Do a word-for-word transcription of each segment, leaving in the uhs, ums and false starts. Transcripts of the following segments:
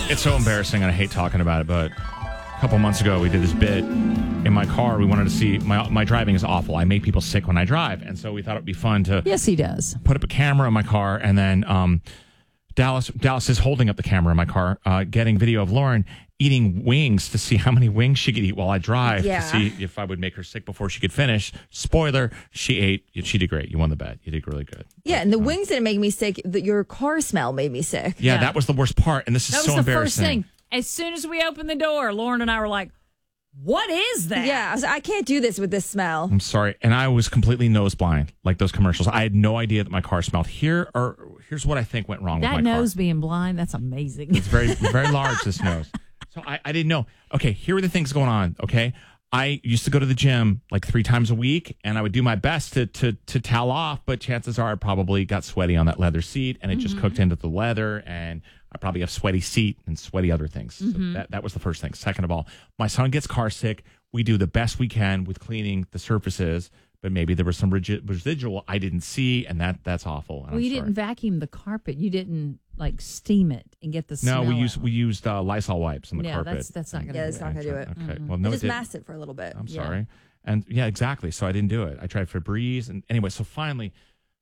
It's so embarrassing, and I hate talking about it, but a couple months ago, we did this bit in my car. We wanted to see, my my driving is awful. I make people sick when I drive, and so we thought it would be fun to Yes, he does. put up a camera in my car, and then um, Dallas Dallas is holding up the camera in my car, uh, getting video of Lauren eating wings to see how many wings she could eat while I drive Yeah. to see if I would make her sick before she could finish. Spoiler, she ate. She did great. You won the bet. You did really good. Yeah, and the wings didn't make me sick. The, your car smell made me sick. Yeah, Yeah. that was the worst part, and this is That was so the embarrassing. first thing. As soon as we opened the door, Lauren and I were like, what is that? Yeah, I, was, I can't do this with this smell. I'm sorry, and I was completely nose blind, like those commercials. I had no idea that my car smelled. Here are here's what I think went wrong That with my nose car. being blind, that's amazing. It's very very large, this nose. So I, I didn't know. Okay, here are the things going on. Okay, I used to go to the gym like three times a week, and I would do my best to to to towel off, but chances are I probably got sweaty on that leather seat, and it just cooked into the leather, and I probably have sweaty seat and sweaty other things. So that, that was the first thing. Second of all, my son gets car sick. We do the best we can with cleaning the surfaces, but maybe there was some regi- residual I didn't see, and that that's awful. And Well, I'm you sorry. didn't vacuum the carpet. You didn't like steam it and get the No, smell we used out. we used uh, Lysol wipes on the Yeah, carpet. that's that's not going to Yeah, do it's it. not gonna do it. Okay, well, no, I it just didn't. masked it for a little bit. I'm Yeah. sorry. And yeah, exactly. So I didn't do it. I tried Febreze. And anyway, so finally,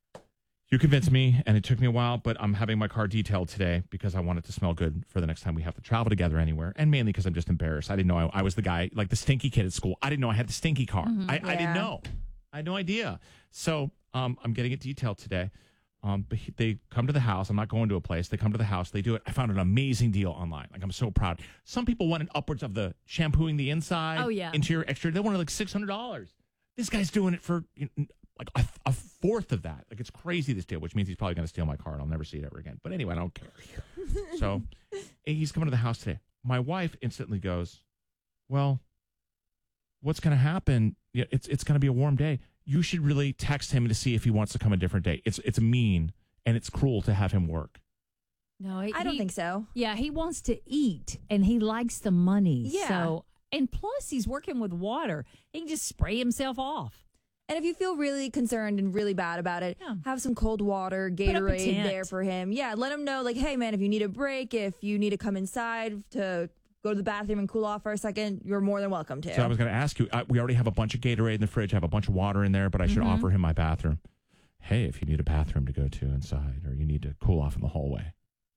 you convinced me, and it took me a while, but I'm having my car detailed today because I want it to smell good for the next time we have to travel together anywhere. And mainly because I'm just embarrassed. I didn't know I, I was the guy, like the stinky kid at school. I didn't know I had the stinky car. I, I didn't Yeah. know. I had no idea. So um, I'm getting it detailed today. Um, but he, they come to the house. I'm not going to a place. They come to the house. They do it. I found an amazing deal online. Like, I'm so proud. Some people wanted upwards of the shampooing the inside, Oh, yeah. interior, exterior. They wanted like six hundred dollars. This guy's doing it for you know, like a, a fourth of that. Like, it's crazy, this deal, which means he's probably going to steal my car and I'll never see it ever again. But anyway, I don't care. So he's coming to the house today. My wife instantly goes, well, what's going to happen? Yeah, it's it's going to be a warm day. You should really text him to see if he wants to come a different day. It's it's mean and it's cruel to have him work. No, he, I don't he- think so. Yeah, he wants to eat and he likes the money. Yeah. So, and plus, he's working with water. He can just spray himself off. And if you feel really concerned and really bad about it, Yeah. have some cold water, up a Gatorade tent. there for him. Yeah, let him know, like, hey, man, if you need a break, if you need to come inside to go to the bathroom and cool off for a second, you're more than welcome to. So I was going to ask you, I, we already have a bunch of Gatorade in the fridge. I have a bunch of water in there, but I should Mm-hmm. offer him my bathroom. Hey, if you need a bathroom to go to inside or you need to cool off in the hallway.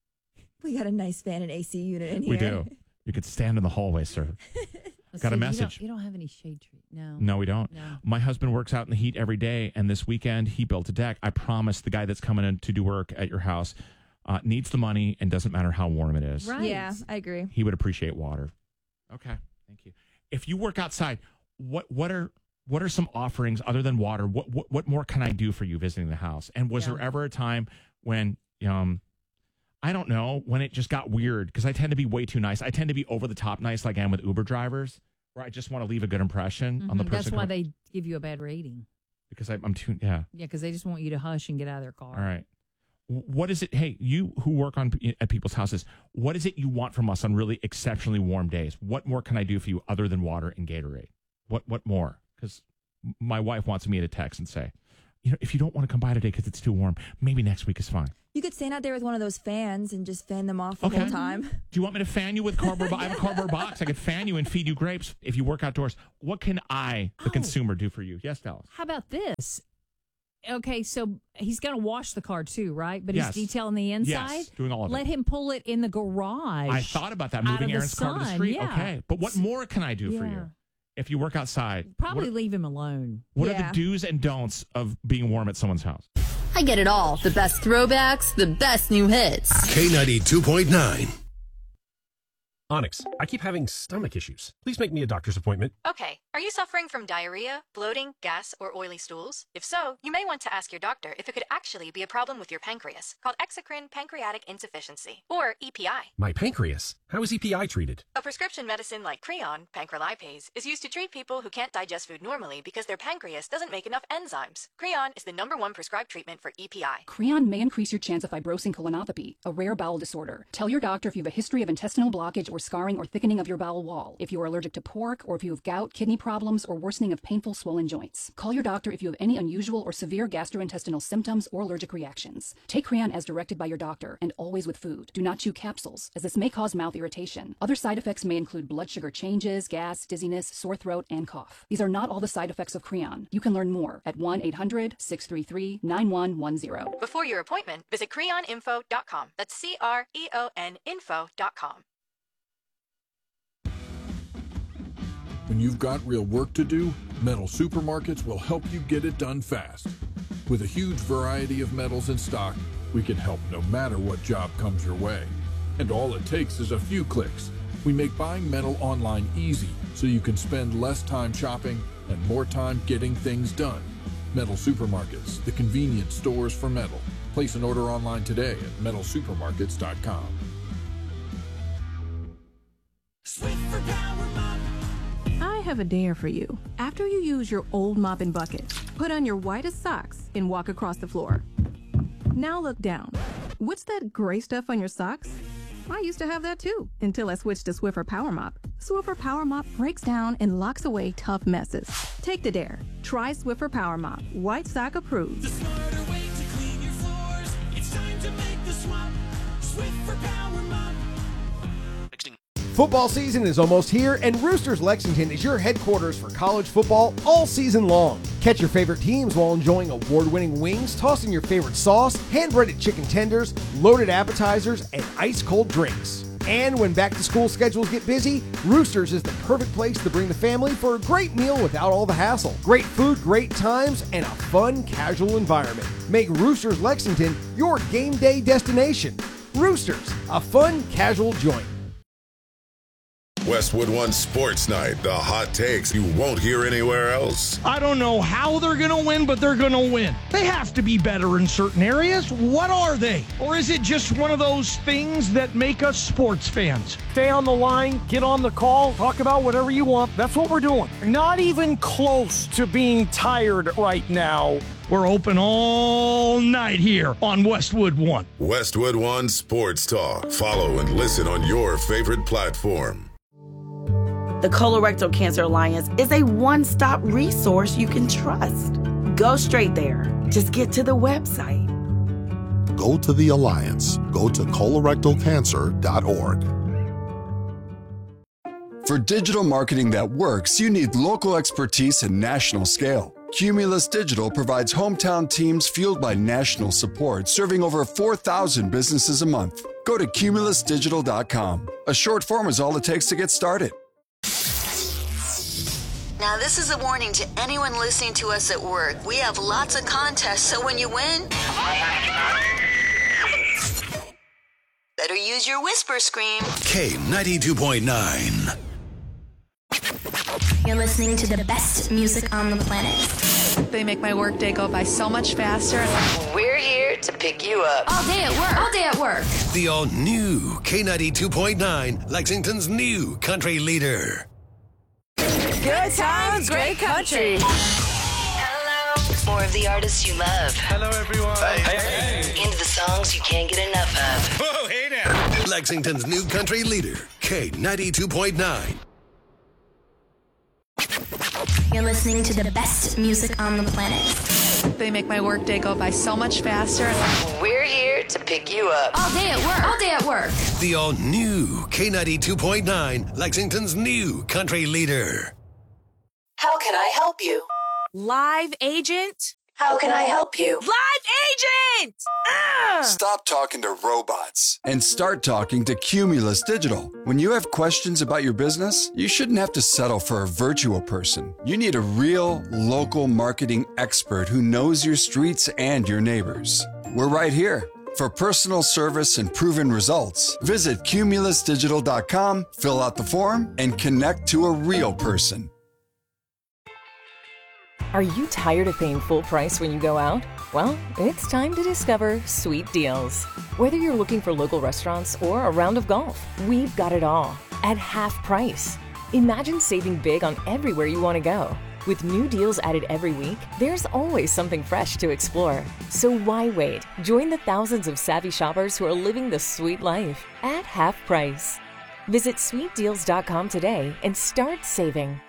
We got a nice fan and A C unit in here. We do. You could stand in the hallway, sir. Let's Got a see, message. You don't, you don't have any shade tree. No. No, we don't. No. My husband works out in the heat every day, and this weekend he built a deck. I promise the guy that's coming in to do work at your house uh, needs the money, and doesn't matter how warm it is. Right. Yeah, I agree. He would appreciate water. Okay, thank you. If you work outside, what what are what are some offerings other than water? What what, what more can I do for you visiting the house? And was Yeah. there ever a time when um I don't know, when it just got weird? Because I tend to be way too nice. I tend to be over the top nice, like I am with Uber drivers, where I just want to leave a good impression on the Mhm. person. That's why coming- they give you a bad rating. because I, I'm too yeah. Yeah, because they just want you to hush and get out of their car. All right. W- What is it? Hey, you who work on at people's houses, what is it you want from us on really exceptionally warm days? What more can I do for you other than water and Gatorade? What what more? Because my wife wants me to text and say, you know, if you don't want to come by today because it's too warm, maybe next week is fine. You could stand out there with one of those fans and just fan them off the Okay. whole time. Do you want me to fan you with cardboard? bo- I have a cardboard box. I could fan you and feed you grapes if you work outdoors. What can I, the Oh. consumer, do for you? Yes, Dallas. How about this? Okay, so he's going to wash the car too, right? But Yes. he's detailing the inside. Yes, doing all of Let it. him pull it in the garage. I thought about that, out of moving the Aaron's car to the sun, street. yeah. Okay, but what more can I do for Yeah. you if you work outside? Probably What- leave him alone. What are Yeah. the do's and don'ts of being warm at someone's house? I get it all. The best throwbacks, the best new hits. K ninety-two point nine. Onyx, I keep having stomach issues. Please make me a doctor's appointment. Okay, are you suffering from diarrhea, bloating, gas, or oily stools? If so, you may want to ask your doctor if it could actually be a problem with your pancreas, called exocrine pancreatic insufficiency, or E P I. My pancreas. How is E P I treated? A prescription medicine like Creon, pancrelipase, is used to treat people who can't digest food normally because their pancreas doesn't make enough enzymes. Creon is the number one prescribed treatment for E P I. Creon may increase your chance of fibrosing colonopathy, a rare bowel disorder. Tell your doctor if you have a history of intestinal blockage or scarring or thickening of your bowel wall, if you are allergic to pork, or if you have gout, kidney problems, or worsening of painful swollen joints. Call your doctor if you have any unusual or severe gastrointestinal symptoms or allergic reactions. Take Creon as directed by your doctor, and always with food. Do not chew capsules, as this may cause mouth irritation. Other side effects may include blood sugar changes, gas, dizziness, sore throat, and cough. These are not all the side effects of Creon. You can learn more at one eight hundred, six three three, nine one one zero. Before your appointment, visit creon info dot com. That's C R E O N info dot com. When you've got real work to do, Metal Supermarkets will help you get it done fast. With a huge variety of metals in stock, we can help no matter what job comes your way. And all it takes is a few clicks. We make buying metal online easy, so you can spend less time shopping and more time getting things done. Metal Supermarkets, the convenient stores for metal. Place an order online today at metal supermarkets dot com. I have a dare for you. After you use your old mop and bucket, put on your whitest socks and walk across the floor. Now look down. What's that gray stuff on your socks? I used to have that too, until I switched to Swiffer Power Mop. Swiffer Power Mop breaks down and locks away tough messes. Take the dare. Try Swiffer Power Mop. White sock approved. The smarter way to clean your floors. It's time to make the swap. Swiffer Power Mop. Football season is almost here, and Roosters Lexington is your headquarters for college football all season long. Catch your favorite teams while enjoying award-winning wings, tossing your favorite sauce, hand-breaded chicken tenders, loaded appetizers, and ice-cold drinks. And when back-to-school schedules get busy, Roosters is the perfect place to bring the family for a great meal without all the hassle. Great food, great times, and a fun, casual environment. Make Roosters Lexington your game day destination. Roosters, a fun, casual joint. Westwood One Sports Night, the hot takes you won't hear anywhere else. I don't know how they're going to win, but they're going to win. They have to be better in certain areas. What are they? Or is it just one of those things that make us sports fans? Stay on the line, get on the call, talk about whatever you want. That's what we're doing. Not even close to being tired right now. We're open all night here on Westwood One. Westwood One Sports Talk. Follow and listen on your favorite platform. The Colorectal Cancer Alliance is a one-stop resource you can trust. Go straight there. Just get to the website. Go to the Alliance. Go to colorectal cancer dot org. For digital marketing that works, you need local expertise and national scale. Cumulus Digital provides hometown teams fueled by national support, serving over four thousand businesses a month. Go to cumulus digital dot com. A short form is all it takes to get started. Now, this is a warning to anyone listening to us at work. We have lots of contests, so when you win, better use your whisper scream. K ninety-two point nine. You're listening to the best music on the planet. They make my workday go by so much faster. We're here to pick you up. All day at work. All day at work. The all-new K ninety-two point nine, Lexington's new country leader. Good times, great country. Hello. More of the artists you love. Hello, everyone. Hey, hey, hey. Into the songs you can't get enough of. Whoa, hey now. Lexington's new country leader, K ninety-two point nine. You're listening to the best music on the planet. They make my workday go by so much faster. We're here to pick you up. All day at work. All day at work. The all-new K ninety-two point nine, Lexington's new country leader. How can I help you? Live agent? How can I help you? Live agent! Ah! Stop talking to robots and start talking to Cumulus Digital. When you have questions about your business, you shouldn't have to settle for a virtual person. You need a real, local marketing expert who knows your streets and your neighbors. We're right here. For personal service and proven results, visit cumulus digital dot com, fill out the form, and connect to a real person. Are you tired of paying full price when you go out? Well, it's time to discover Sweet Deals. Whether you're looking for local restaurants or a round of golf, we've got it all at half price. Imagine saving big on everywhere you want to go. With new deals added every week, there's always something fresh to explore. So why wait? Join the thousands of savvy shoppers who are living the sweet life at half price. Visit sweet deals dot com today and start saving.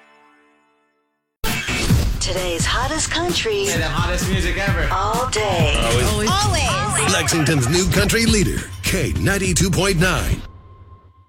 Today's hottest country. Play the hottest music ever. All day. Always. Always. Lexington's new country leader, K ninety-two point nine.